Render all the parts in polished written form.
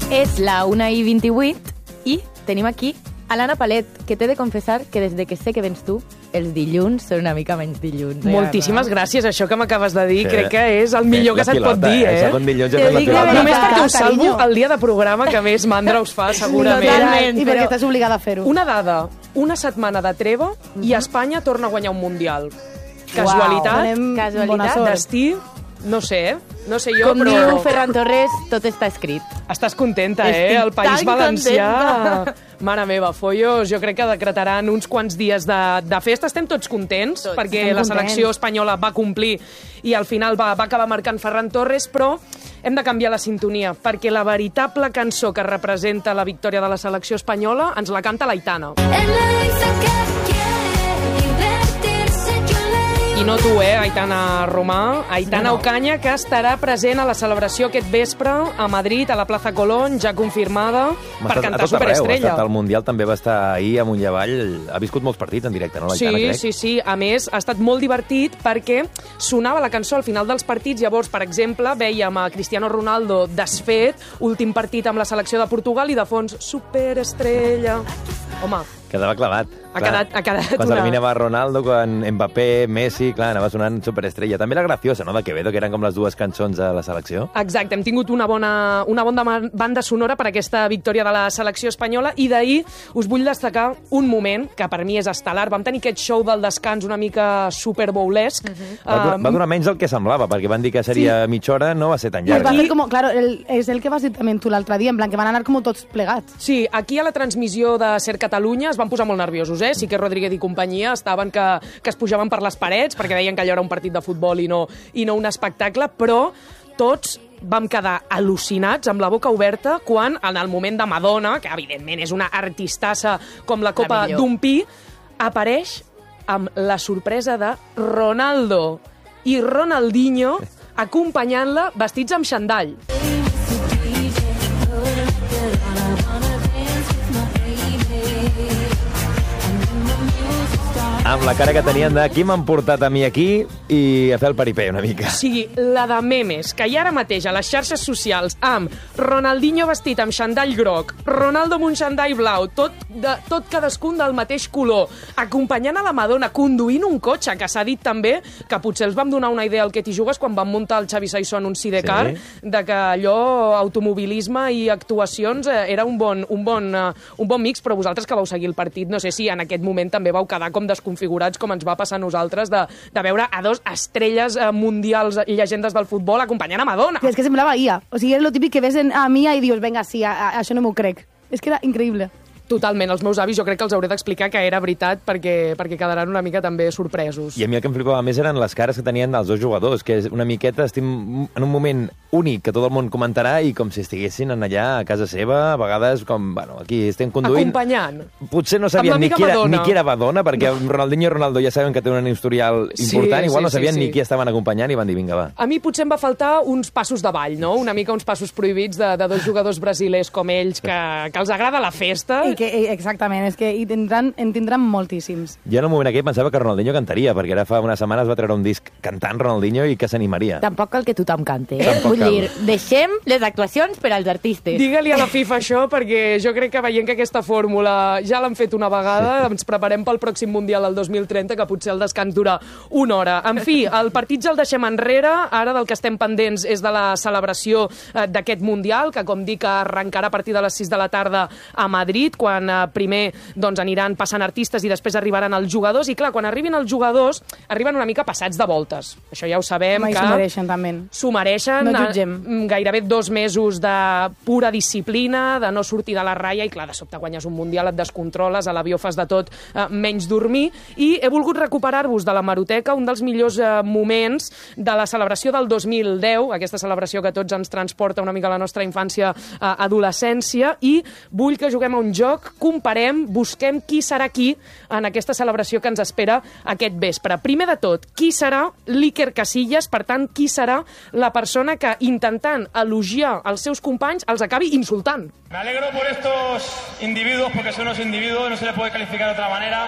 És la 1:28 i tenim aquí a l'Anna Palet, que t'he de confessar que des de que sé que vens tu, els dilluns són una mica menys dilluns. Moltíssimes gràcies. Això que m'acabes de dir crec que és el millor que se't pot dir, Segon dilluns ja fem la pilota. Només perquè us salvo el dia de programa que més mandra us fa, segurament. Totalment, i perquè estàs obligada a fer-ho. Una dada, una setmana de treva i Espanya torna a guanyar un Mundial. Casualitat, destí, no sé, no sé jo, com però... diu Ferran Torres, tot està escrit. Estàs contenta, Estic El País tan Valencià... contenta. Mare meva, follos, jo crec que decretaran uns quants dies de festa. Estem tots contents, perquè la selecció espanyola va complir i al final va acabar marcant Ferran Torres, però hem de canviar la sintonia, perquè la veritable cançó que representa la victòria de la selecció espanyola ens la canta l'Aitana. I no tu, Aitana Romà, Aitana Ocaña, que estarà present a la celebració aquest vespre a Madrid, a la Plaza Colón, ja confirmada, per cantar Superestrella. El Mundial també va estar ahir a Montllavall, ha viscut molts partits en directe, no, l'Aitana, crec? Sí. A més, ha estat molt divertit perquè sonava la cançó al final dels partits, llavors, per exemple, vèiem a Cristiano Ronaldo desfet, últim partit amb la selecció de Portugal, i de fons, Superestrella. Home, quedava clavat. Ha quedat quan s'eliminava Ronaldo, quan Mbappé, Messi, clar, anava sonant Superestrella. També la Graciosa, no?, de Quevedo, que eren com les dues cançons de la selecció. Exacte, hem tingut una bona banda sonora per aquesta victòria de la selecció espanyola, i d'ahir us vull destacar un moment que per mi és estel·lar. Vam tenir aquest show del descans una mica superboulesc. Va durar menys del que semblava, perquè van dir que seria mitja hora, no va ser tan llarg. Claro, és el que vas dir també tu l'altre dia, en plan, que van anar com tots plegats. Sí, aquí a la transmissió de Ser Catalunya es van posar molt nerviosos, Sí que Rodríguez i companyia estaven que es pujaven per les parets, perquè deien que allò era un partit de futbol i no un espectacle, però tots vam quedar al·lucinats, amb la boca oberta, quan en el moment de Madonna, que evidentment és una artistassa com la copa d'un pi, apareix amb la sorpresa de Ronaldo i Ronaldinho acompanyant-la vestits amb xandall. Amb la cara que tenien de qui m'han portat a mi aquí i a fer el paripé una mica. O sigui, la de memes, que hi ha ara mateix a les xarxes socials amb Ronaldinho vestit amb xandall groc, Ronaldo amb un xandall blau, tot cadascun del mateix color, acompanyant a la Madonna, conduint un cotxe, que s'ha dit també que potser els vam donar una idea al Que t'hi jugues quan van muntar el Xavi Saissó en un sidecar, de que allò, automobilisme i actuacions, era un bon mix, però vosaltres que vau seguir el partit, no sé si en aquest moment també vau quedar com desconfigurats, com ens va passar a nosaltres, de veure a dos estrelles mundials i llegendes del futbol acompanyant a Madonna. És que semblava IA. O sigui, era lo típic que ves a Mia i dius, venga, sí, això no m'ho crec. És que era increïble. Totalment, els meus avis jo crec que els hauré d'explicar que era veritat perquè quedaran una mica també sorpresos. I a mi el que em flipava més eren les cares que tenien els dos jugadors, que és una miqueta, estem en un moment únic que tot el món comentarà i com si estiguessin allà a casa seva, a vegades com, bueno, aquí estem conduint... Acompanyant. Potser no sabien ni qui era Madonna, perquè Ronaldinho i Ronaldo ja saben que tenen un historial important, igual no sabien ni qui estaven acompanyant i van dir, vinga, va. A mi potser em va faltar uns passos de ball, no? Una mica uns passos prohibits de dos jugadors brasilers com ells, que els agrada la festa. Exactament, és que en tindran moltíssims. Jo en un moment aquell pensava que Ronaldinho cantaria, perquè ara fa unes setmanes va treure un disc cantant Ronaldinho i que s'animaria. Tampoc cal que tothom cante, Vull dir, deixem les actuacions per als artistes. Digue-li a la FIFA això, perquè jo crec que veient que aquesta fórmula ja l'han fet una vegada, ens preparem pel pròxim Mundial del 2030, que potser el descans dura una hora. En fi, el partit ja el deixem enrere, ara del que estem pendents és de la celebració d'aquest Mundial, que com dic arrencarà a partir de les 6 de la tarda a Madrid, quan primer doncs, aniran passant artistes i després arribaran els jugadors, i clar, quan arribin els jugadors arriben una mica passats de voltes. Això ja ho sabem. S'ho mereixen, també. S'ho mereixen. No jutgem. Gairebé 2 mesos de pura disciplina, de no sortir de la ratlla, i clar, de sobte guanyes un Mundial, et descontroles, a l'avió fas de tot menys dormir, i he volgut recuperar-vos de la Hemeroteca un dels millors moments de la celebració del 2010, aquesta celebració que tots ens transporta una mica a la nostra infància, adolescència, i vull que juguem a un joc, comparem, busquem qui serà qui en aquesta celebració que ens espera aquest vespre. Primer de tot, qui serà l'Iker Casillas? Per tant, qui serà la persona que, intentant elogiar els seus companys, els acabi insultant? Me alegro por estos individuos, porque son unos individuos, no se les puede calificar de otra manera,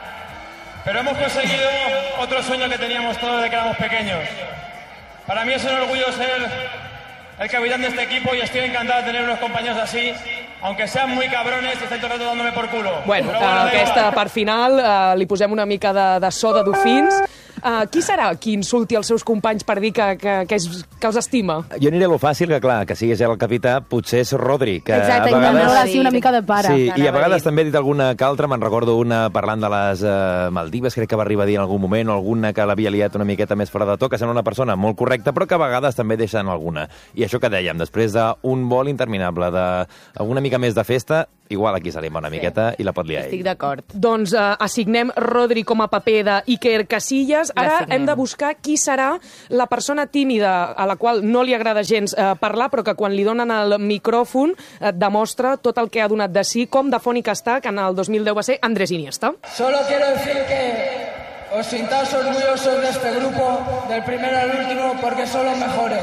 pero hemos conseguido otro sueño que teníamos todos desde que éramos pequeños. Para mí es un orgullo ser el capitán de este equipo y estoy encantado de tener unos compañeros así, aunque sean muy cabrones y estáis todo el rato dándome por culo. Bueno, Però da aquesta igual. part final li posem una mica de so de dofins. Qui serà qui insulti els seus companys per dir que els estima? Jo aniré a lo fàcil, que clar, que siguis el capità, potser és Rodri, que Exacte, a vegades... intentar així una mica de pare. Sí, i a Anava vegades a dir. també he dit alguna que altra, me'n recordo una parlant de les Maldives, crec que va arribar a dir en algun moment, o alguna que l'havia liat una miqueta més fora de to, que sembla una persona molt correcta, però que a vegades també deixen alguna. I això que dèiem, després d'un vol interminable, d'alguna mica més de festa, igual aquí se li va una miqueta i la pot liar Estic ell. d'acord. Doncs assignem Rodri com a paper d'Iker Casillas. Ara L'assignem. hem de buscar qui serà la persona tímida a la qual no li agrada gens parlar, però que quan li donen el micròfon demostra tot el que ha donat de si, com de fònic està, que en el 2010 va ser Andrés Iniesta. Solo quiero decir que os sintáis orgullosos de este grupo, del primero al último, porque son los mejores.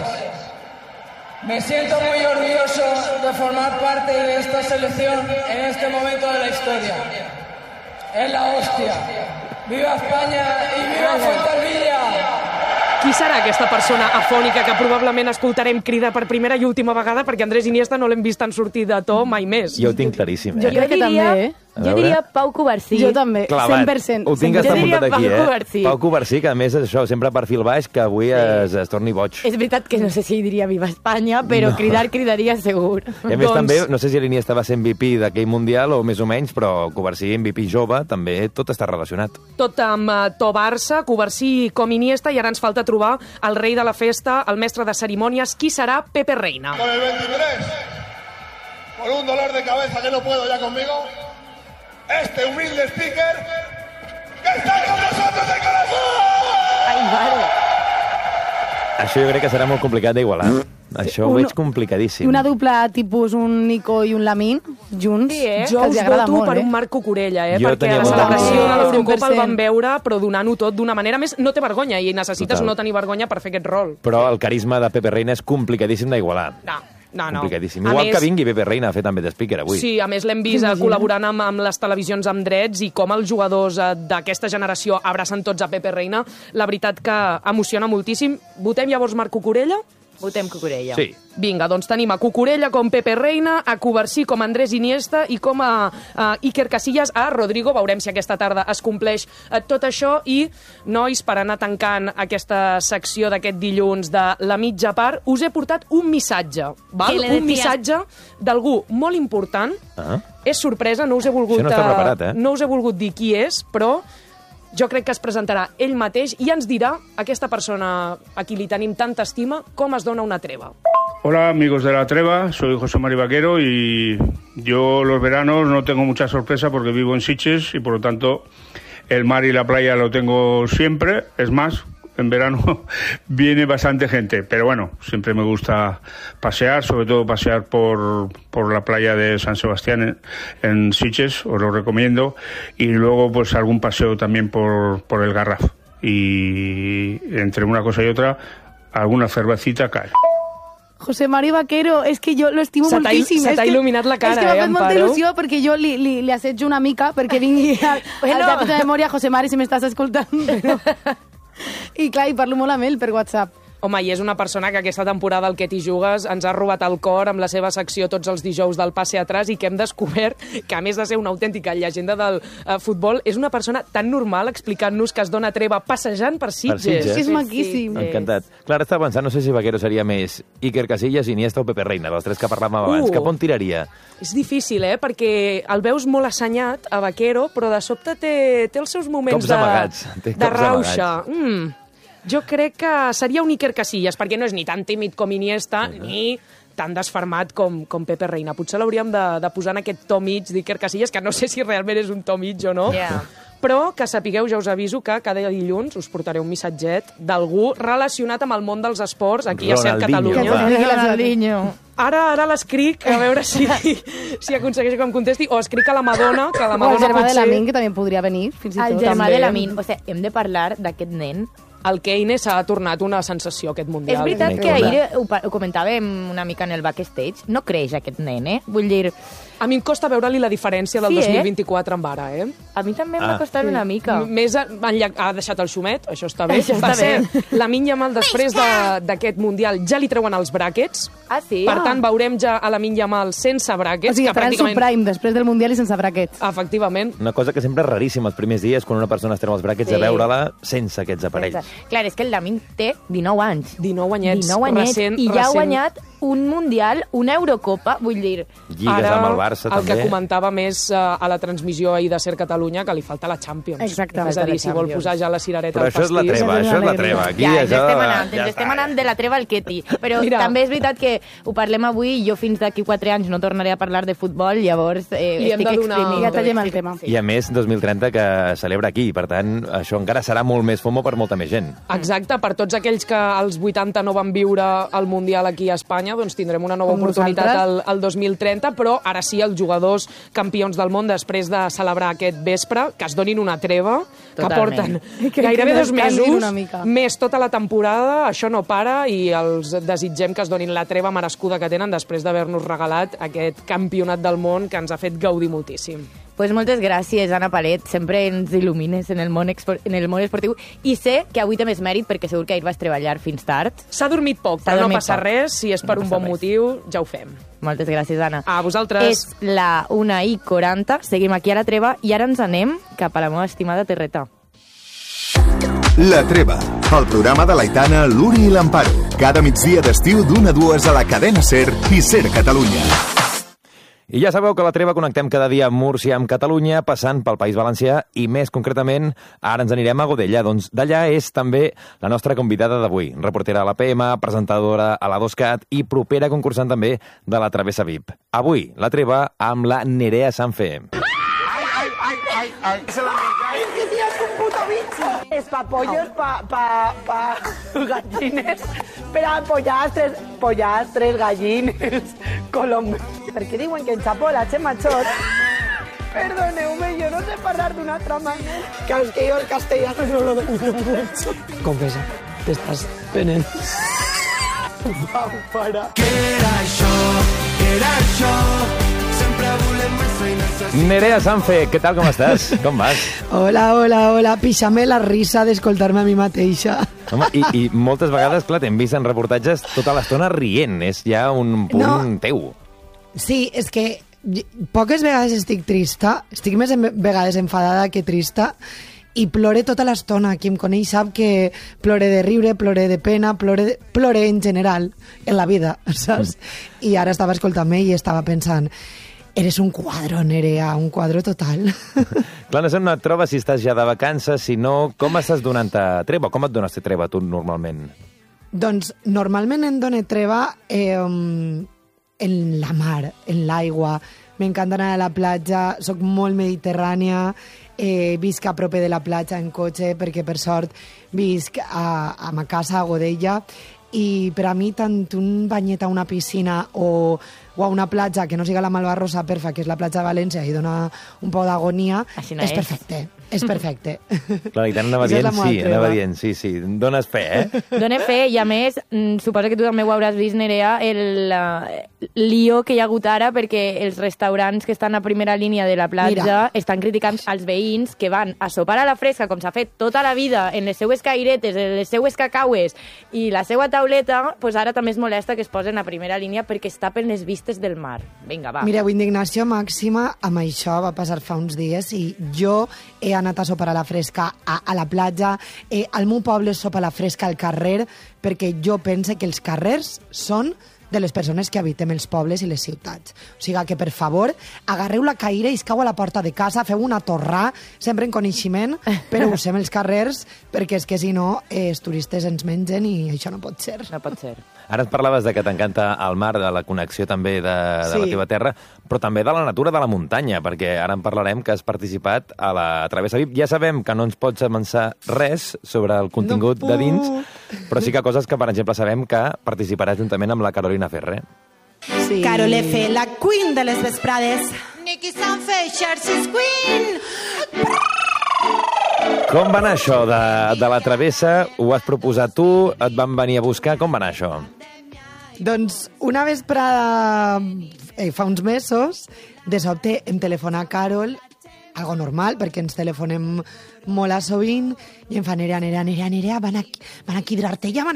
Me siento muy orgulloso de formar parte de esta selección en este momento de la historia. Es la hostia. ¡Viva España y viva Fuenterrabía! Qui serà aquesta persona afònica que probablement escoltarem cridar per primera i última vegada, perquè Andrés Iniesta no l'hem vist en sortir de to mai més? Jo ho tinc claríssim, Jo crec que també, eh? A Jo veure. diria Pau Covarsí. Jo també, Clavat. 100%. Ho tinc Jo estat diria apuntat aquí, Pau Covarsí. Pau Covarsí, que a més és això, sempre perfil baix, que avui es torni boig. És veritat que no sé si diria Viva Espanya, però cridaria segur. I a més també, no sé si l'Iniesta va ser MVP d'aquell Mundial o més o menys, però Covarsí, MVP jove, també tot està relacionat. Tot amb to Barça, Covarsí com Iniesta, i ara ens falta trobar el rei de la festa, el mestre de cerimònies. Qui serà Pepe Reina? Con el 23, por un dolor de cabeza que no puedo ya conmigo, este humilde speaker que está con nosotros de corazón. Ai, mare. Això jo crec que serà molt complicat d'igualar. Això ho Un- veig complicadíssim. I una dupla tipus un Nico i un Lamin, junts, Sí, que jo els us agrada voto molt, per eh? un Marc Cucurella, Jo perquè tenia a la molt celebració de- de l'Eurocopa el 100%. van veure, però donant-ho tot d'una manera. A més, no té vergonya, i necessites Total. no tenir vergonya per fer aquest rol. Però el carisma de Pepe Reina és complicadíssim d'igualar. No. Complicadíssim. A Igual més, que vingui Pepe Reina a fer també de speaker avui. Sí, a més l'hem vist col·laborant amb les televisions amb drets, i com els jugadors d'aquesta generació abracen tots a Pepe Reina, la veritat que emociona moltíssim. Votem llavors Marc Cucurella? Votem Cucurella. Sí. Vinga, doncs tenim a Cucurella com Pepe Reina, a Covarsí com Andrés Iniesta i com a Iker Casillas a Rodrigo. Veurem si aquesta tarda es compleix tot això. I, nois, per anar tancant aquesta secció d'aquest dilluns de la mitja part, us he portat un missatge, val? ¿Qué le Un decías? missatge d'algú molt important. Ah. És sorpresa, no us he volgut, Això no està preparat, eh? no us he volgut dir qui és, però jo crec que es presentarà ell mateix i ens dirà, aquesta persona a qui li tenim tanta estima, com es dona una treva. Hola amigos de La Treva, soy José Mari Vaquero y yo los veranos no tengo mucha sorpresa porque vivo en Sitges y por lo tanto el mar y la playa lo tengo siempre, es más, en verano viene bastante gente, pero bueno, siempre me gusta pasear, sobre todo pasear por la playa de San Sebastián en Sitges, os lo recomiendo, y luego pues algún paseo también por el Garraf, y entre una cosa y otra alguna cervecita cae. José Mari Vaquero, és que jo l'estimo Se t'ha moltíssim. se És t'ha que- il·luminat la cara, És que m'ha fet molta Amparo? il·lusió perquè jo li assetjo una mica perquè vingui al Teatre de Memòria. José Mari, si m'estàs escoltant. Però... I clar, i parlo molt amb ell per WhatsApp. Home, i és una persona que aquesta temporada al Que t'hi jugues ens ha robat el cor amb la seva secció tots els dijous del Passe Atrás, i que hem descobert que, a més de ser una autèntica llegenda del futbol, és una persona tan normal explicant-nos que es dona treva passejant per Sitges. Sitges. És maquíssim. Encantat. Clar, estava pensant, no sé si Vaquero seria més Iker Casillas, Iniesta o Pepe Reina, dels tres que parlàvem abans. Cap on tiraria? És difícil, perquè el veus molt assenyat, a Vaquero, però de sobte té els seus moments Cops amagats. Té de cops rauxa. Jo crec que seria un Iker Casillas, perquè no és ni tan tímid com Iniesta, ni tan desfermat com Pepe Reina. Potser l'hauríem de posar en aquest to mig d'Iker Casillas, que no sé si realment és un to mig o no, però que sapigueu, ja us aviso, que cada dilluns us portaré un missatget d'algú relacionat amb el món dels esports aquí a CERT Ronaldinho, Catalunya. va. Ronaldinho. Ara l'escric, a veure si aconsegueix que em contesti, o escric a la Madonna, que la O el Madonna germà de potser... l'Amin, que també podria venir, fins i tot. El germà També. de l'Amin. O sigui, hem de parlar d'aquest nen el Kane s'ha tornat una sensació, aquest Mundial. És veritat que ahir ho comentàvem una mica en el backstage, no creix aquest nen, Vull dir... A mi em costa veure-li la diferència del 2024 amb ara, A mi també m'ha costat una mica. Més ha deixat el xumet, això està bé. Això està bé. Lamine Yamal, després d'aquest Mundial, ja li treuen els bràquets. Ah, sí? Per tant, veurem ja a Lamine Yamal sense bràquets. O sigui, estarà en su prime després del Mundial i sense bràquets. Efectivament. Una cosa que sempre és raríssima els primers dies, quan una persona es treu els bràquets, a veure-la sense aquests aparells. Clar, és que el Lamine té 19 anys. 19 anyets. Recent, i ja ha guanyat un Mundial, una Eurocopa, vull dir... Lligues amb el Barça, també. El que comentava més a la transmissió ahir de Ser Catalunya, que li falta la Champions. Exactament. És a dir, si vol posar ja la cirereta al pastís... Però això és la treva, Aquí ens estem anant de la treva al Ketty. Però també és veritat que ho parlem avui i jo fins d'aquí 4 anys no tornaré a parlar de futbol, llavors estic exprimint. Ja tallem el tema. I a més, 2030 que celebra aquí, per tant, això encara serà molt més FOMO per molta més gent. Exacte, per tots aquells que als 80 no van viure el Mundial aquí a Espanya, doncs tindrem una nova oportunitat al 2030, però ara sí, els jugadors campions del món, després de celebrar aquest vespre, que es donin una treva, que porten gairebé 2 mesos, més tota la temporada, això no para, i els desitgem que es donin la treva merescuda que tenen després d'haver-nos regalat aquest campionat del món que ens ha fet gaudir moltíssim. Pues moltes gràcies, Anna Palet. Sempre ens il·lumines en el món esportiu. I sé que avui té més mèrit perquè segur que ahir vas treballar fins tard. S'ha dormit poc, però no passa res. Si és per un bon motiu, ja ho fem. Moltes gràcies, Anna. A vosaltres. És la 1:40. Seguim aquí a La Treva i ara ens anem cap a la meva estimada terreta. La Treva, el programa de l'Aitana, l'Uri i l'Amparo. Cada migdia d'estiu d'1 a 2 a la cadena SER i SER Catalunya. I ja sabeu que a La Treva connectem cada dia amb Múrcia, amb Catalunya, passant pel País Valencià i més concretament, ara ens anirem a Godella. Doncs d'allà és també la nostra convidada d'avui, reportera a la PM, presentadora a la 2CAT i propera concursant també de la Travessa VIP. Avui, La Treva amb la Nerea Sanfe. Ai, se la es que tienes un puto bicho. Es pa pollos, pa gallines, pero pollastres, gallines, colombianos. ¿Por qué diuen que en Chapola, machot? Perdoneu-me, yo no sé parlar d'una altra manera. Que es que yo el castellano no lo domino mucho. Confesa, t'estàs venent. Va, para. Què era això? Sempre volem més feines. Nerea Sanfe, què tal, com estàs? Com vas? Hola. Pixame la risa d'escoltar-me a mi mateixa. Home, i moltes vegades, clar, t'hem vist en reportatges tota l'estona rient. És ja un punt teu. Sí, és que poques vegades estic trista, estic més vegades enfadada que trista, i plore tota l'estona. Qui em coneix sap que plore de riure, plore de pena, plore en general, en la vida, saps? I ara estava escoltant-me i estava pensant, eres un quadro, Nerea, un quadro total. Clar, no sé on et trobes, si estàs ja de vacances, si no, com estàs donant-te treva? Com et dones treva tu normalment? Doncs normalment em dono treva en la mar, en l'aigua. M'encanta anar a la platja, sóc molt mediterrània, visc a prop de la platja en cotxe perquè per sort visc a ma casa a Godella, i per a mi tant un banyet a una piscina o a una platja que no siga la Malvarrosa Perfa, que és la platja de València, i dona un poc d'agonia, és perfecte. És perfecte. Clar, i tant anava dient, sí. Dones fe, Dóna fe, i a més, suposo que tu també ho hauràs vist, Nerea, el lío que hi ha hagut ara, perquè els restaurants que estan a primera línia de la platja estan criticant als veïns que van a sopar a la fresca, com s'ha fet tota la vida, en les seues cairetes, en les seues cacaues i la seua tauleta, doncs ara també es molesta que es posen a primera línia perquè es tapen les vistes del mar. Vinga, va. Mireu, indignació màxima amb això va passar fa uns dies i jo he anat a sopar a la fresca a la platja, al meu poble sopa a la fresca al carrer, perquè jo pense que els carrers són de les persones que habitem els pobles i les ciutats. O sigui que, per favor, agarreu la caire i iscau a la porta de casa, feu una torrà, sempre en coneixement, però usem els carrers, perquè és que si no, els turistes ens mengen i això no pot ser. No pot ser. Ara ens parlaves de que t'encanta el mar, de la connexió també de la teva terra, però també de la natura de la muntanya, perquè ara en parlarem que has participat a la Travessa VIP. Ja sabem que no ens pots avançar res sobre el contingut de dins, però sí que coses que, per exemple, sabem que participaràs juntament amb la Carolina Ferrer. Sí. Carol F., la queen de les vesprades. Nicky Sanfe, Xerxes Queen. Com va anar això de la travessa? Ho has proposat tu? Et van venir a buscar? Com va anar això? Doncs una vesprada fa uns mesos, de sobte em telefona Carol, algo normal, perquè ens telefonem molt a sovint, i em fa Nerea, van a cridar-te ja.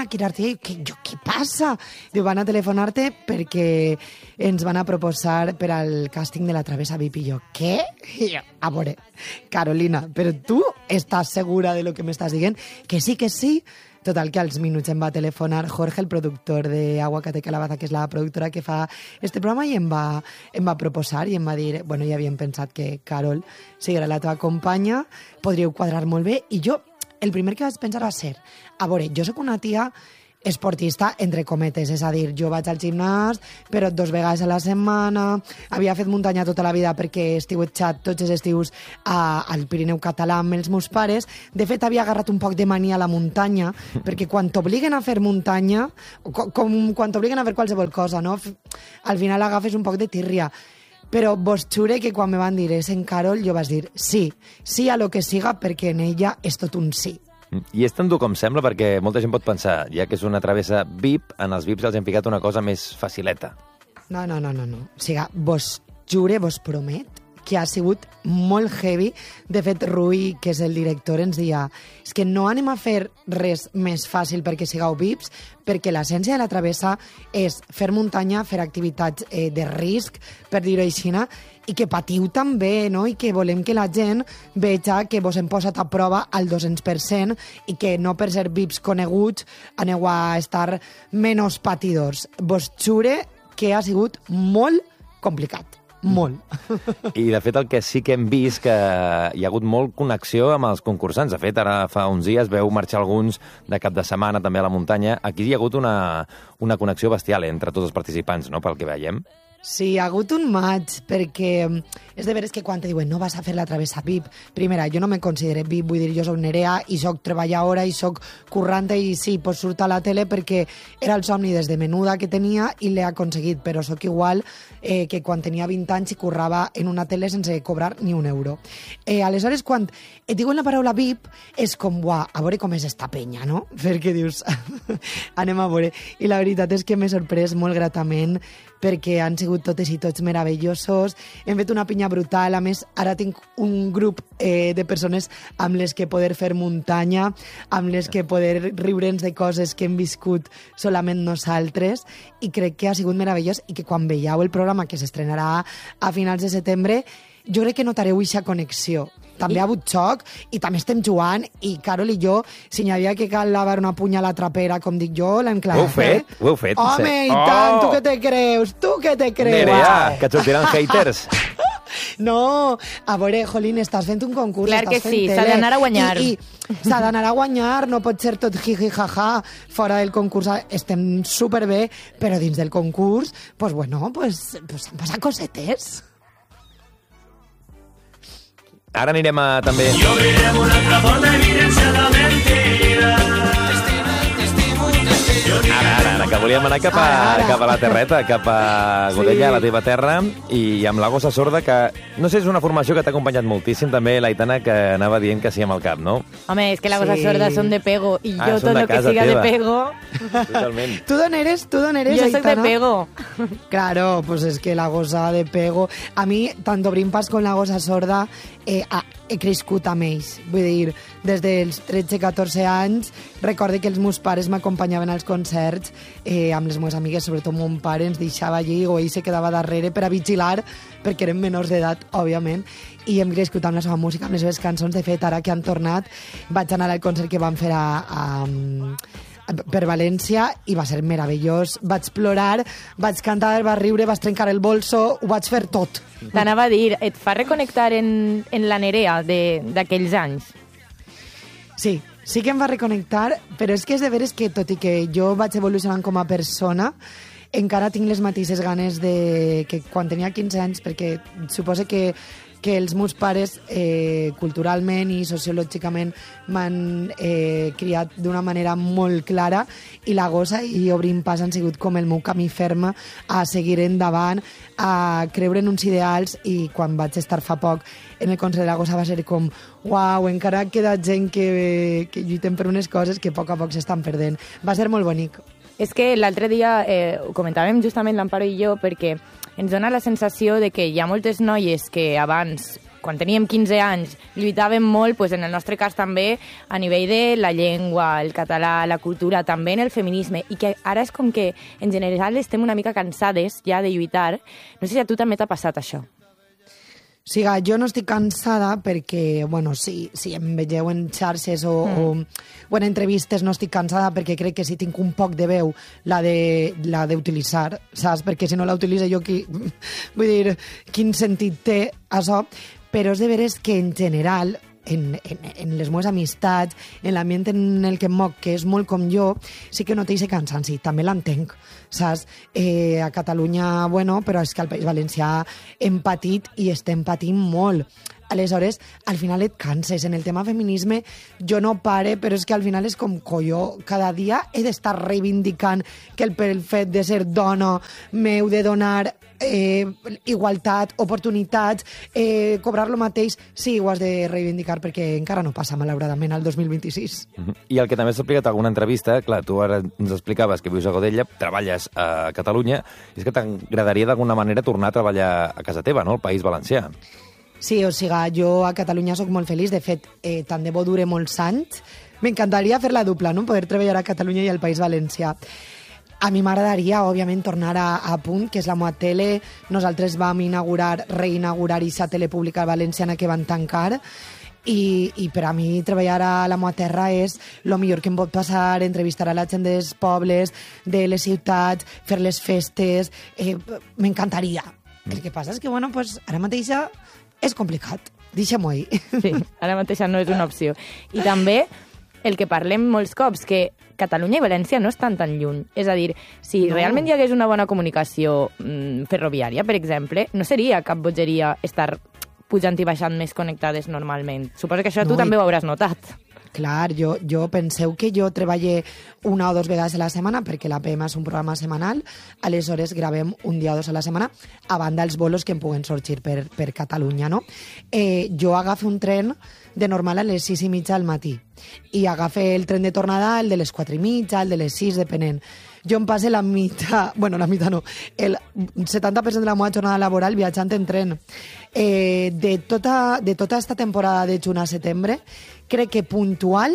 Què passa? Diu, van a telefonar-te perquè ens van a proposar per al càsting de la Travessa VIP. I jo, què? I jo, a veure, Carolina, però tu estàs segura de lo que m'estàs dient? Que sí. Total, que als minuts em va telefonar Jorge, el productor de Aguacate Calabaza, que és la productora que fa este programa, i em va proposar i em va dir, bueno, ja havíem pensat que Carol siguera la teva companya, podríeu quadrar molt bé, i jo, el primer que vaig pensar va ser, a veure, jo sóc una tia esportista, entre cometes, és a dir, jo vaig al gimnàs, però 2 vegades a la setmana, havia fet muntanya tota la vida perquè estiuetjat tots els estius al Pirineu català amb els meus pares. De fet, havia agarrat un poc de mania a la muntanya, perquè quan t'obliguen a fer muntanya, com quan t'obliguen a fer qualsevol cosa, no? Al final agafes un poc de tírria. Però vos jure que quan me van dir en Carol, jo vaig dir sí a lo que siga, perquè en ella és tot un sí. I és tan dur com sembla, perquè molta gent pot pensar, ja que és una travessa VIP, en els VIPs els hem ficat una cosa més facileta. No. O sigui, vos jure, vos promet que ha sigut molt heavy. De fet, Rui, que és el director, ens deia és que no anem a fer res més fàcil perquè sigueu VIPs, perquè l'essència de la travessa és fer muntanya, fer activitats de risc, per dir-ho així, i que patiu també, no? I que volem que la gent veja que vos hem posat a prova al 200% i que no per ser VIPs coneguts aneu a estar menys patidors. Vos jure que ha sigut molt complicat. Molt. I, de fet, el que sí que hem vist que hi ha hagut molt connexió amb els concursants. De fet, ara fa uns dies veu marxar alguns de cap de setmana també a la muntanya. Aquí hi ha hagut una connexió bestial entre tots els participants, no?, pel que veiem. Sí, hi ha hagut un maig, perquè és de veres que quan te diuen no vas a fer la travessa VIP, primera, jo no me considero VIP, vull dir, jo soc Nerea i soc treballadora i soc curranta i sí, pues surt a la tele perquè era el somni des de menuda que tenia i l'he aconseguit, però soc igual que quan tenia 20 anys i currava en una tele sense cobrar ni un euro. Aleshores, quan et diuen la paraula VIP, és com, uah, a veure com és esta penya, no? Perquè dius, anem a veure. I la veritat és que m'he sorprès molt gratament perquè han sigut totes i tots meravellosos. Hem fet una pinya brutal. A més, ara tinc un grup de persones amb les que poder fer muntanya, amb les que poder riure'ns de coses que hem viscut solament nosaltres, i crec que ha sigut meravellós i que quan veieu el programa que s'estrenarà a finals de setembre, jo crec que notareu aquesta connexió. També ha hagut xoc i també estem jugant i Carol i jo, si n'hi havia que cal lavar una punya a la trapera, com dic jo, l'hem clavat. Ho heu fet? Home, i tant, tu què te creus? Nerea, que et sortiran haters. No, a veure, Jolín, estàs fent un concurs. Clar que sí, s'ha d'anar a guanyar. I s'ha d'anar a guanyar, no pot ser tot jiji jaja, fora del concurs estem superbé, però dins del concurs, pues bueno, pues han passat cosetes. Ara anirem a també... Jo direm una altra forma evidència la mentira. Ara, que volíem anar cap a la terreta, cap a Godella, la teva terra, i amb la Gossa Sorda, que no sé, és una formació que t'ha acompanyat moltíssim, també l'Aitana, que anava dient que sí amb el cap, no? Home, és que la Gossa Sorda són de pego, i jo tot el que siga de pego... Totalment. ¿Tú d'on eres, Aitana? Jo soc de pego. Claro, pues es que la Gossa de pego... A mi, tanto Brimpas com la Gossa Sorda, he crescut amb ells. Vull dir, des dels 13-14 anys, recorde que els meus pares m'acompanyaven als concerts amb les meves amigues, sobretot mon pare ens deixava allí o ell se quedava darrere per a vigilar, perquè eren menors d'edat, òbviament, i hem crescut amb la seva música, amb les seves cançons. De fet, ara que han tornat, vaig anar al concert que van fer per València i va ser meravellós. Vaig plorar, vaig cantar, vaig riure, vaig trencar el bolso, ho vaig fer tot. T'anava a dir, et fa reconnectar en la Nerea d'aquells anys? Sí que em va reconnectar, però és que és de veres que, tot i que jo vaig evolucionant com a persona, encara tinc les mateixes ganes que quan tenia 15 anys, perquè suposo que que els meus pares culturalment i sociològicament m'han criat d'una manera molt clara i la gossa i Obrint Pas han sigut com el meu camí ferm a seguir endavant, a creure en uns ideals, i quan vaig estar fa poc en el Consell de la Gossa va ser com uau, encara queda gent que lluitem per unes coses que a poc s'estan perdent. Va ser molt bonic. És que l'altre dia ho comentàvem justament l'Amparo i jo, perquè ens dona la sensació de que hi ha moltes noies que abans, quan teníem 15 anys, lluitàvem molt, doncs en el nostre cas també, a nivell de la llengua, el català, la cultura, també en el feminisme, i que ara és com que en general estem una mica cansades ja de lluitar. No sé si a tu també t'ha passat això. O sigui, jo no estic cansada perquè, bueno, si em veieu en xarxes o en entrevistes, no estic cansada perquè crec que si tinc un poc de veu la d'utilitzar, saps? Perquè si no la utilitzo jo, vull dir, quin sentit té això? Però és de veres que en general, en les meves amistats, en l'ambient en el que em moc, que és molt com jo, sí que noto aquest cansanci, també l'entenc, saps? A Catalunya, bueno, però és que al País Valencià hem patit i estem patint molt. Aleshores, al final et canses. En el tema feminisme jo no pare, però és que al final és com, colló, cada dia he d'estar reivindicant que pel fet de ser dona m'heu de donar igualtat, oportunitats, cobrar lo mateix. Sí, ho has de reivindicar perquè encara no passa, malauradament, al 2026. I el que també s'ha explicat en alguna entrevista, clar, tu ara ens explicaves que vius a Godella, treballes a Catalunya, i és que t'agradaria d'alguna manera tornar a treballar a casa teva, no?, al País Valencià. Sí, o sigui, jo a Catalunya sóc molt feliç. De fet, tant de bo dure molts anys. M'encantaria fer la dupla, no?, poder treballar a Catalunya i al País Valencià. A mi m'agradaria, òbviament, tornar a Punt, que és la meva tele. Nosaltres vam reinaugurar aquesta tele pública valenciana que van tancar, i per a mi treballar a la meva terra és el millor que em pot passar, entrevistar a la gent dels pobles, de les ciutats, fer les festes. M'encantaria. El que passa és que, bueno, pues, ara mateix és complicat. Deixem-ho ahir. Sí, ara mateix no és una opció. I també el que parlem molts cops, que Catalunya i València no estan tan lluny. És a dir, si realment hi hagués una bona comunicació ferroviària, per exemple, no seria cap bogeria estar pujant i baixant més connectades normalment. Suposo que això tu també ho hauràs notat. Clar, jo penseu que jo treballo 1 o 2 vegades a la setmana, perquè la PM és un programa setmanal, aleshores gravem 1 dia o 2 a la setmana, a banda els bolos que em puguen sorgir per Catalunya, no? Jo agafo un tren de normal a les 6:30 del matí i agafe el tren de tornada, el de les 4:30, el de les 6, depenent. Jo em passe la meitat no, el 70% de la meva jornada laboral viatjant en tren. De tota aquesta temporada de juny a setembre, crec que puntual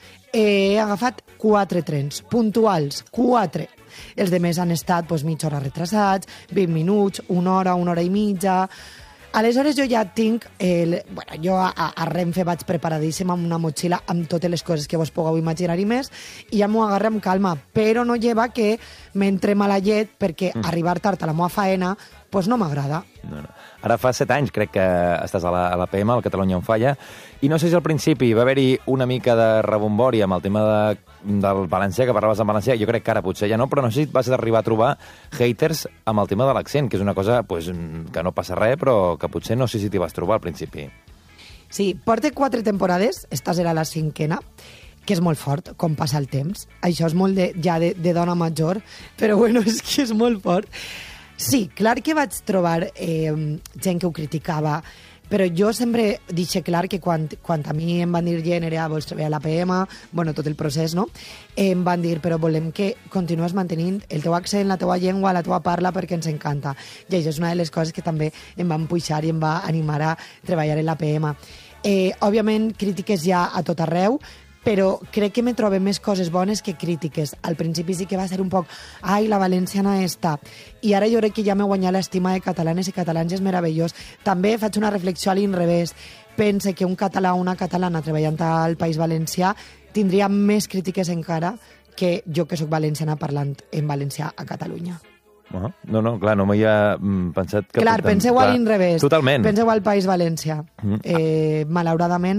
he agafat 4 trens, puntuals, 4. Els de més han estat mitja hora retrasats, 20 minuts, 1 hora i mitja. Aleshores jo ja tinc... jo a Renfe vaig preparadíssima amb una motxilla amb totes les coses que vos pugueu imaginar i més, i ja m'ho agarre amb calma, però no lleva que m'entre mala llet perquè arribar tard a la meva faena no m'agrada. No. Ara fa 7 anys, crec que estàs a la PM, al Catalunya on Falla, i no sé si al principi va haver-hi una mica de rebombori amb el tema del valencià, que parlaves en valencià. Jo crec que ara potser ja no, però no sé si vas arribar a trobar haters amb el tema de l'accent, que és una cosa que no passa res, però que potser no sé si t'hi vas trobar al principi. Sí, porta 4 temporades, esta serà la 5ª, que és molt fort, com passa el temps. Això és molt de dona major, però bueno, és que és molt fort. Sí, clar que vaig trobar gent que ho criticava, però jo sempre deixo clar que quan a mi em van dir gènere, vols treballar a la PM, bueno, tot el procés, no? Em van dir, però volem que continues mantenint el teu accent, la teua llengua, la teua parla, perquè ens encanta. I això és una de les coses que també em van puixar i em va animar a treballar en la PM. Òbviament, crítiques hi ha a tot arreu, però crec que me trobo més coses bones que crítiques. Al principi sí que va ser un poc ai, la valenciana està. I ara jo crec que ja m'he guanyat l'estima de catalanes i catalans, és meravellós. També faig una reflexió a l'inrevés. Pense que un català o una catalana treballant al País Valencià tindria més crítiques encara que jo, que sóc valenciana, parlant en valencià a Catalunya. No, clar, no m'hi ha pensat... Clar, penseu a l'inrevés. Totalment. Penseu al País Valencià. Malauradament,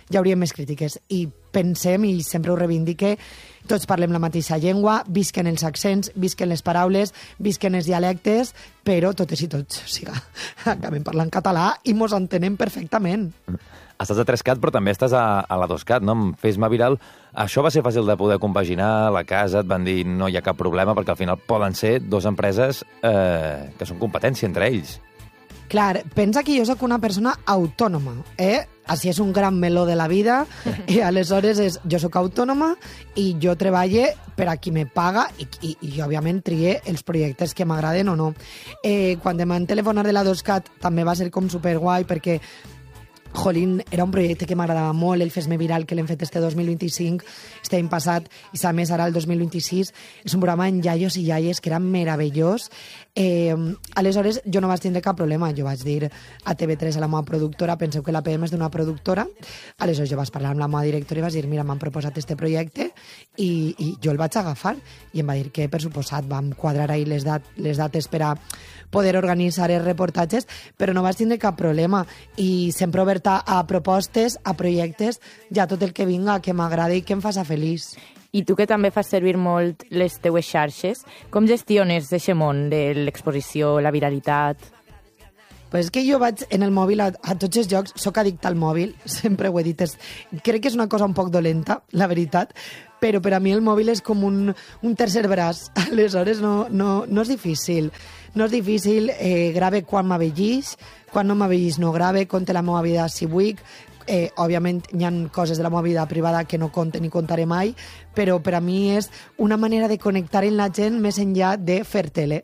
hi hauria més crítiques. I pensem, i sempre ho reivindique, tots parlem la mateixa llengua, visquen els accents, visquen les paraules, visquen els dialectes, però totes i tots, o sigui, acabem parlant català i mos entenem perfectament. Estàs a 3Cat, però també estàs a la 2Cat, no? Amb Fes-me Viral. Això va ser fàcil de poder compaginar, la casa, et van dir no hi ha cap problema, perquè al final poden ser dues empreses que són competència entre ells. Clar, pensa que jo sóc una persona autònoma, Així és un gran meló de la vida, i aleshores jo sóc autònoma i jo treballo per a qui me paga i òbviament trie els projectes que m'agraden o no. Quan em van telefonar de la 2Cat també va ser com superguai perquè jolín, era un projecte que m'agradava molt, el Fes-me Viral, que l'hem fet este 2025, este any passat, i a més ara el 2026. És un programa en iaios i iaies que era meravellós. Aleshores, jo no vaig tindre cap problema. Jo vaig dir a TV3, a la meva productora, penseu que la PM és d'una productora, aleshores jo vaig parlar amb la meva directora i vaig dir, mira, m'han proposat este projecte i jo el vaig agafar. I em va dir que, per suposat, vam quadrar ahir les dates per a poder organitzar els reportatges, però no vaig tindre cap problema. I sempre oberta a propostes, a projectes, ja tot el que vinga, que m'agrada i que em faça feliç. I tu que també fas servir molt les teues xarxes, com gestiones aquest món de l'exposició, la viralitat? Pues és que jo vaig en el mòbil a tots els jocs, sóc addicta al mòbil, sempre ho he dit. Crec que és una cosa un poc dolenta, la veritat, però per a mi el mòbil és com un tercer braç, aleshores no és difícil. No és difícil, grave quan m'avellís, quan no m'avellís no grave, conte la meva vida si vull. Òbviament hi ha coses de la meva vida privada que no conte ni contaré mai, però per a mi és una manera de connectar amb la gent més enllà de fer tele.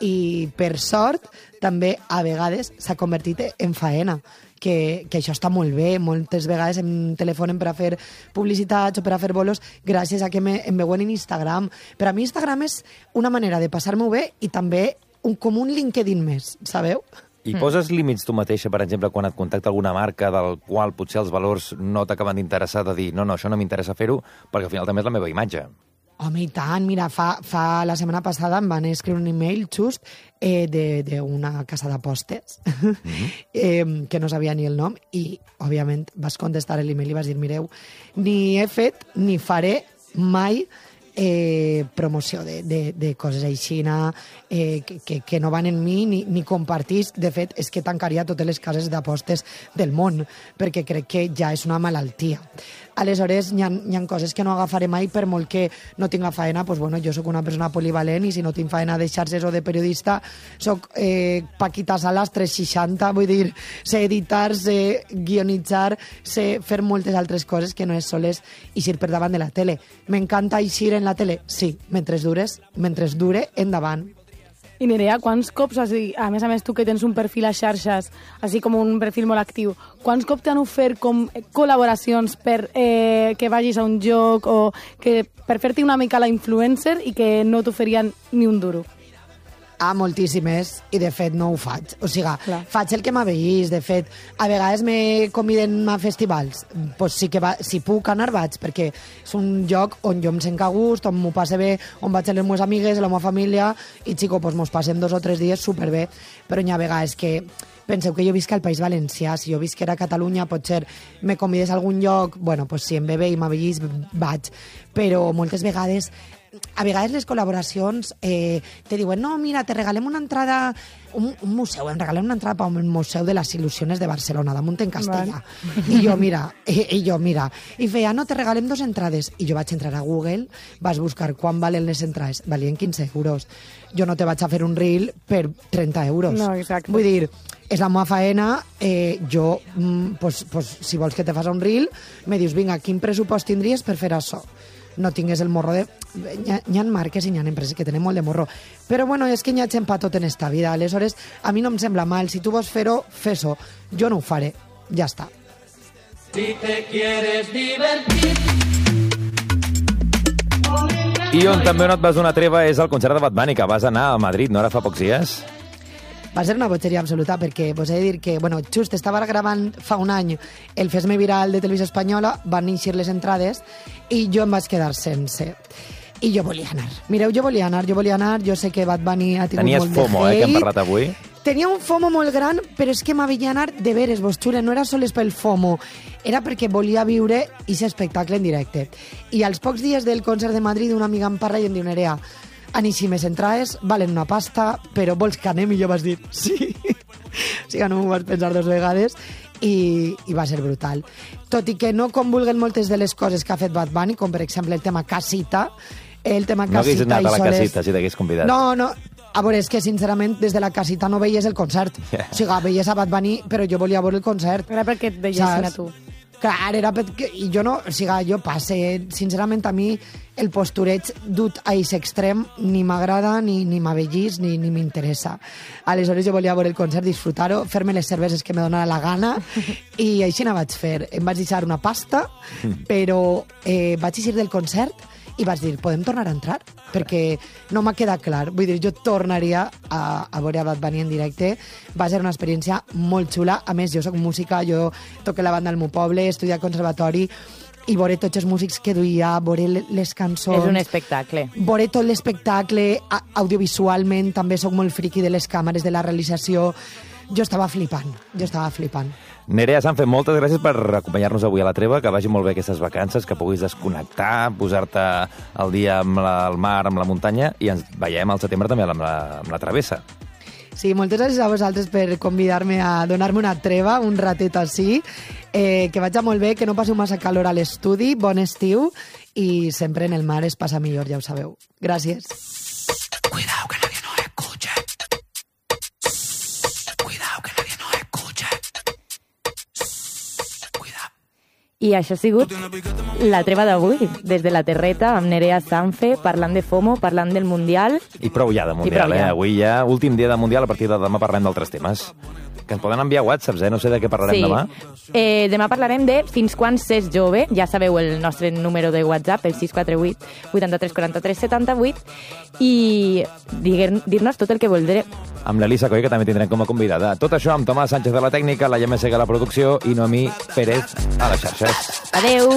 I per sort també a vegades s'ha convertit en faena, que això està molt bé. Moltes vegades em telefonen per a fer publicitats o per a fer bolos gràcies a que em veuen en Instagram. Per a mi Instagram és una manera de passar-m'ho bé i també com un LinkedIn més, sabeu? I poses límits tu mateixa, per exemple, quan et contacta alguna marca del qual potser els valors no t'acaben d'interessar, de dir, no, això no m'interessa fer-ho, perquè al final també és la meva imatge. Home, i tant, mira, fa la setmana passada em van escriure un email just d'una casa d'apostes que no sabia ni el nom i, òbviament, vas contestar l'email i vas dir, mireu, ni he fet ni faré mai promoció de coses així que no van en mi ni compartís. De fet, és que tancaria totes les cases d'apostes del món, perquè crec que ja és una malaltia. Aleshores, hi ha coses que no agafaré mai, per molt que no tinga faena. Pues, bueno, jo sóc una persona polivalent i si no tinc faena de xarxes o de periodista, sóc Paquita Salas 360, vull dir, sé editar, sé guionitzar, sé fer moltes altres coses que no és soles eixir per davant de la tele. M'encanta eixir en la tele? Sí, mentre dure, endavant. I Nerea, quants cops, a més tu que tens un perfil a xarxes, així com un perfil molt actiu, quants cops t'han ofert com col·laboracions per que vagis a un joc o que per fer-te una mica la influencer i que no t'oferien ni un duro? Moltíssimes, i de fet no ho faig. O sigui, faig el que m'avellís. De fet, a vegades me conviden a festivals. Pues sí que si puc anar vaig, perquè és un lloc on jo em sent a gust, on m'ho passe bé, on vaig amb les meves amigues, la meva família, i xico, pues mos passem 2 o 3 dies superbé. Però hi ha vegades que penseu que jo visc al País Valencià, si jo visquera a Catalunya, potser me convides a algun lloc, bueno, pues si em ve bé i m'avellís, vaig. Però moltes vegades a vegades les col·laboracions te diuen, no, mira, te regalem una entrada, un museu, em regalem una entrada per un museu de les il·lusiones de Barcelona, damunt en castellà. I jo, mira, i feia, no, te regalem 2 entrades. I jo vaig entrar a Google, vas buscar quan valen les entrades, valien 15 euros. Jo no te vaig a fer un reel per 30 euros. No, exacte. Vull dir, és la meva faena, jo, si vols que te fas un reel, me dius, vinga, quin pressupost tindries per fer això? No tingués el morro de... Hi ha marques i hi ha empreses que tenen molt de morro. Però bueno, és que hi ha gent per tot en esta vida. Aleshores, a mi no em sembla mal. Si tu vols fer-ho, fes-ho. Jo no ho faré. Ja està. Si te quieres divertir... I on també no et vas donar treva és el concert de Bad Bunny, que vas anar a Madrid, no era fa pocs dies? Va ser una bogeria absoluta, perquè vos he de dir que, bueno, just estava gravant fa un any el Fes-me Viral de Televisió Espanyola, van eixir les entrades i jo em vaig quedar sense. I jo volia anar. Mireu, jo volia anar. Jo sé que Bad Bunny ha tingut molt de hate. Tenies FOMO, que hem parlat avui. Tenia un FOMO molt gran, però és que m'havia anar de veres, vos xure, no era sols pel FOMO, era perquè volia viure aquest espectacle en directe. I als pocs dies del concert de Madrid, una amiga em parla i em diu, Nerea, aníssimes entrades, valen una pasta, però vols que anem? I jo vas dir, sí. O sigui, no m'ho vas pensar 2 vegades i va ser brutal. Tot i que no convulguen moltes de les coses que ha fet Bad Bunny, com per exemple el tema Casita, el tema Casita... No hagués anat a la Casita si t'hagués convidat. No, a veure, és que sincerament des de la Casita no veies el concert. O sigui, veies a Bad Bunny, però jo volia veure el concert. Era perquè et veiessin a tu. Clar, era perquè... I jo no... O sigui, jo passe... Sincerament, a mi el postureig dut a aquest extrem ni m'agrada, ni m'avellís, ni m'interessa. Aleshores jo volia veure el concert, disfrutar-ho, fer-me les cerveses que me donava la gana i així no vaig fer. Em vaig deixar una pasta, però vaig eixir del concert i vaig dir, podem tornar a entrar? Perquè no m'ha quedat clar. Vull dir, jo tornaria a veure a Bad Bunny en directe. Va ser una experiència molt xula. A més, jo soc música, jo toco la banda al meu poble, he estudiat conservatori, i veure tots els músics que duia, veure les cançons... És un espectacle. Veure tot l'espectacle, audiovisualment, també soc molt friqui de les càmeres, de la realització... Jo estava flipant. Nerea Sanfe, moltes gràcies per acompanyar-nos avui a la treva, que vagi molt bé aquestes vacances, que puguis desconnectar, posar-te al dia amb el mar, amb la muntanya, i ens veiem al setembre també amb la travessa. Sí, moltes gràcies a vosaltres per convidar-me a donar-me una treva, un ratet així, que vagi molt bé, que no passi massa calor a l'estudi, bon estiu, i sempre en el mar es passa millor, ja ho sabeu. Gràcies. Cuidado que nadie nos escuche. Cuidado que nadie nos escuche. Cuidado. I això ha sigut la treva d'avui, des de la terreta, amb Nerea Sanfe, parlant de FOMO, parlant del Mundial. I prou ja de Mundial, Avui ja, últim dia de Mundial, a partir de demà parlem d'altres temes. Que ens poden enviar whatsapps, no sé de què parlarem demà. Demà parlarem de fins quan s'és jove. Ja sabeu el nostre número de WhatsApp, el 648 83 43 78, i dir-nos tot el que voldré. Amb l'Elisa Coll, que també tindrem com a convidada. Tot això amb Tomàs Sánchez de la tècnica, la Gemma Sega a la producció i Noemí Pérez a les xarxes. Adeu!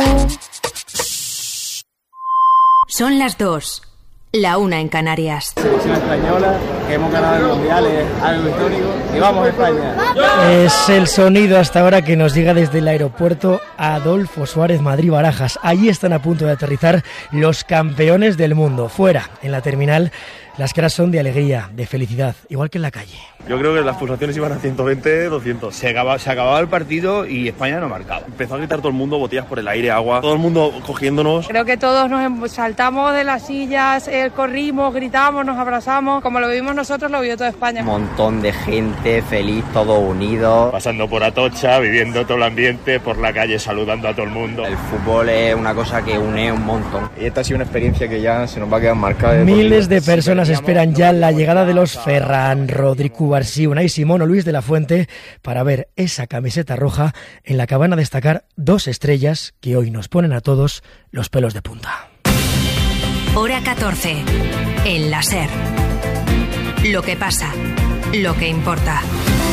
Son las 2. La 1 en Canarias. Selección española, que hemos ganado el Mundial, es algo histórico, y vamos a España. Es el sonido hasta ahora que nos llega desde el aeropuerto Adolfo Suárez Madrid-Barajas. Allí están a punto de aterrizar los campeones del mundo. Fuera, en la terminal, las caras son de alegría, de felicidad, igual que en la calle. Yo creo que las pulsaciones iban a 120, 200. Se acababa el partido y España no marcaba. Empezó a gritar todo el mundo, botellas por el aire, agua, todo el mundo cogiéndonos. Creo que todos nos saltamos de las sillas, corrimos, gritamos, nos abrazamos. Como lo vivimos nosotros, lo vivió toda España. Un montón de gente feliz, todo unido. Pasando por Atocha, viviendo todo el ambiente, por la calle saludando a todo el mundo. El fútbol es una cosa que une un montón. Y esta ha sido una experiencia que ya se nos va a quedar marcada. Miles de personas esperan ya la llegada de los Ferran, Rodri, Cubarsí, Unai Simón o Luis de la Fuente para ver esa camiseta roja en la que van a destacar 2 estrellas que hoy nos ponen a todos los pelos de punta. Hora 14. El La SER. Lo que pasa, lo que importa.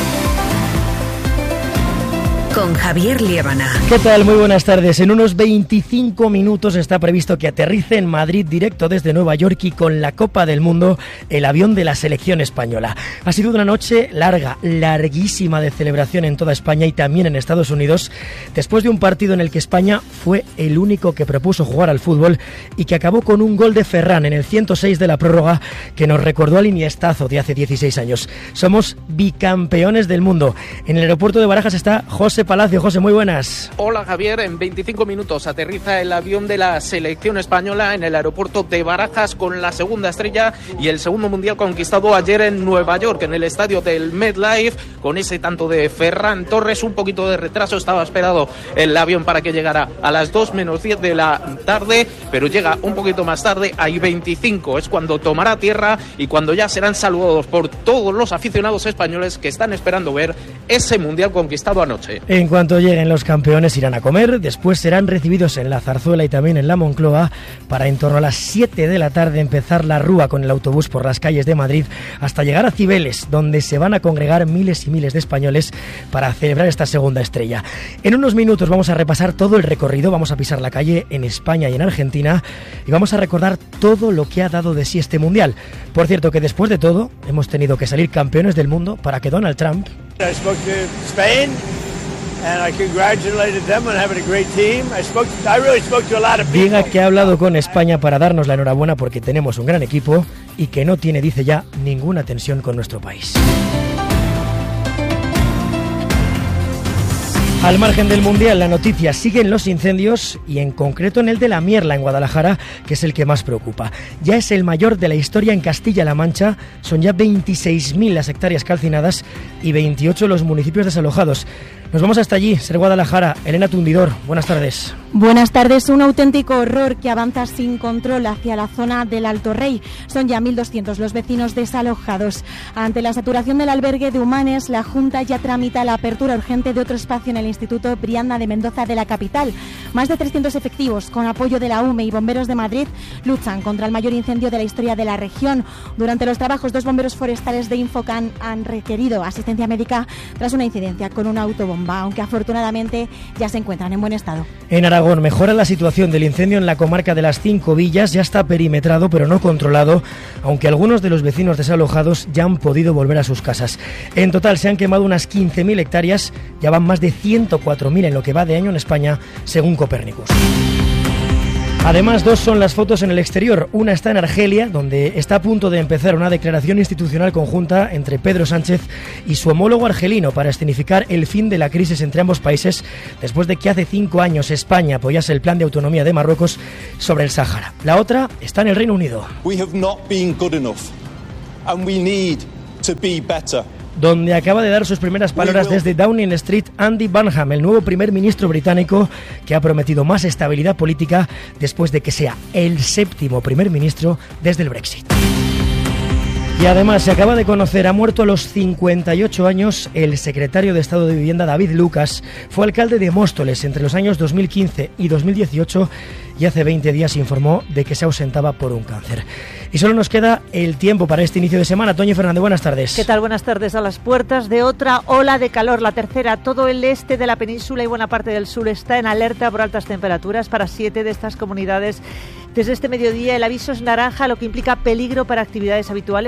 Con Javier Liébana. ¿Qué tal? Muy buenas tardes. En unos 25 minutos está previsto que aterrice en Madrid directo desde Nueva York y con la Copa del Mundo el avión de la selección española. Ha sido una noche larga, larguísima de celebración en toda España y también en Estados Unidos, después de un partido en el que España fue el único que propuso jugar al fútbol y que acabó con un gol de Ferran en el 106 de la prórroga que nos recordó al Iniestazo de hace 16 años. Somos bicampeones del mundo. En el aeropuerto de Barajas está José Palacio. José, muy buenas. Hola Javier, en 25 minutos aterriza el avión de la selección española en el aeropuerto de Barajas con la segunda estrella y el segundo mundial conquistado ayer en Nueva York, en el estadio del MetLife, con ese tanto de Ferran Torres. Un poquito de retraso, estaba esperado el avión para que llegara a las 2 menos 10 de la tarde, pero llega un poquito más tarde, hay 25, es cuando tomará tierra y cuando ya serán saludados por todos los aficionados españoles que están esperando ver ese mundial conquistado anoche. En cuanto lleguen los campeones irán a comer, después serán recibidos en la Zarzuela y también en la Moncloa para en torno a las 7 de la tarde empezar la rúa con el autobús por las calles de Madrid hasta llegar a Cibeles, donde se van a congregar miles y miles de españoles para celebrar esta segunda estrella. En unos minutos vamos a repasar todo el recorrido, vamos a pisar la calle en España y en Argentina y vamos a recordar todo lo que ha dado de sí este mundial. Por cierto que después de todo hemos tenido que salir campeones del mundo para que Donald Trump diga que ha hablado con España para darnos la enhorabuena porque tenemos un gran equipo y que no tiene, dice ya, ninguna tensión con nuestro país. Al margen del Mundial, la noticia siguen los incendios y en concreto en el de La Mierla, en Guadalajara, que es el que más preocupa. Ya es el mayor de la historia en Castilla-La Mancha, son ya 26.000 las hectáreas calcinadas y 28 los municipios desalojados. Nos vamos hasta allí, Ser Guadalajara. Elena Tundidor, buenas tardes. Buenas tardes. Un auténtico horror que avanza sin control hacia la zona del Alto Rey. Son ya 1.200 los vecinos desalojados. Ante la saturación del albergue de Humanes, la Junta ya tramita la apertura urgente de otro espacio en el Instituto Brianda de Mendoza de la capital. Más de 300 efectivos, con apoyo de la UME y bomberos de Madrid, luchan contra el mayor incendio de la historia de la región. Durante los trabajos, 2 bomberos forestales de Infocan han requerido asistencia médica tras una incidencia con una autobomba, aunque afortunadamente ya se encuentran en buen estado. En Aragón mejora la situación del incendio en la comarca de las 5 Villas, ya está perimetrado pero no controlado, aunque algunos de los vecinos desalojados ya han podido volver a sus casas. En total se han quemado unas 15.000 hectáreas, ya van más de 104.000 en lo que va de año en España, según Copérnicus. Además, 2 son las fotos en el exterior. Una está en Argelia, donde está a punto de empezar una declaración institucional conjunta entre Pedro Sánchez y su homólogo argelino para escenificar el fin de la crisis entre ambos países, después de que hace 5 años España apoyase el plan de autonomía de Marruecos sobre el Sáhara. La otra está en el Reino Unido. We have not been good enough, and we need to be better. Donde acaba de dar sus primeras palabras desde Downing Street Andy Burnham, el nuevo primer ministro británico, que ha prometido más estabilidad política después de que sea el 7º primer ministro desde el Brexit. Y además se acaba de conocer, ha muerto a los 58 años el secretario de Estado de Vivienda David Lucas. Fue alcalde de Móstoles entre los años 2015 y 2018 y hace 20 días informó de que se ausentaba por un cáncer. Y solo nos queda el tiempo para este inicio de semana. Toñi Fernández, buenas tardes. ¿Qué tal? Buenas tardes. A las puertas de otra ola de calor, la tercera. Todo el este de la península y buena parte del sur está en alerta por altas temperaturas para 7 de estas comunidades. Desde este mediodía el aviso es naranja, lo que implica peligro para actividades habituales